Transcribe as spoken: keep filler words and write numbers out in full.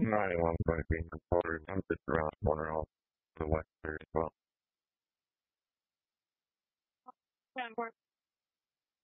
ninety-one point being reported. I'm just around the corner off the west area as well.